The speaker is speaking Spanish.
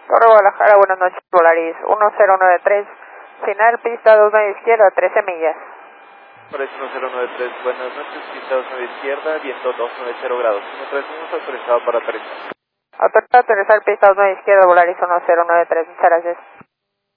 Torre Guadalajara, buenas noches, Volaris 1093, final pista 29 izquierda, 13 millas. Volaris 1093, buenas noches, pista 29 izquierda, viento 290 grados, 131 autorizado para aterrizar. Autorizado a aterrizar pista 29 izquierda, Volaris 1093, muchas gracias.